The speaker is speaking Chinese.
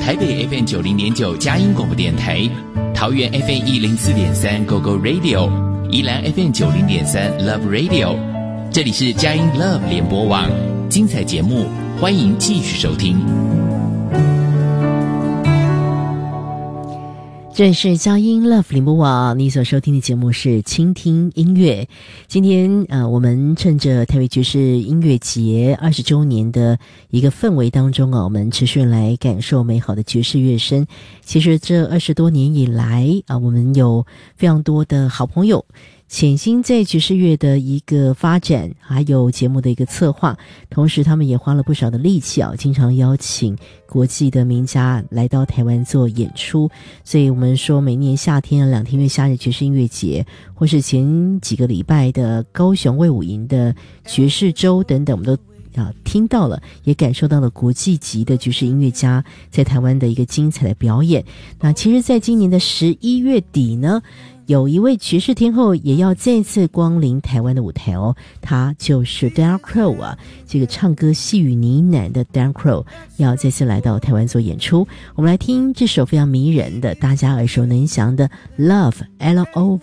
台北 FM 90.9佳音广播电台，桃园 FM 104.3 Go Go Radio， 宜兰 FM 90.3 Love Radio。这里是佳音 Love 联播网，精彩节目欢迎继续收听。 这里是佳音 Love 联播网，你所收听的节目是倾听音乐。今天我们趁着台北爵士音乐节20周年的一个氛围当中我们持续来感受美好的爵士乐声。其实这20多年以来我们有非常多的好朋友潜心在爵士乐的一个发展，还有节目的一个策划，同时他们也花了不少的力气经常邀请国际的名家来到台湾做演出。所以我们说每年夏天2天月夏日爵士音乐节，或是前几个礼拜的高雄卫武营的爵士周等等，我们都听到了，也感受到了国际级的爵士音乐家在台湾的一个精彩的表演。那其实在今年的11月底呢，有一位爵士天后也要再次光临台湾的舞台他就是 Diana Krall 这个唱歌细语呢喃的 Diana Krall 要再次来到台湾做演出。我们来听这首非常迷人的大家耳熟能详的 Love L-O-V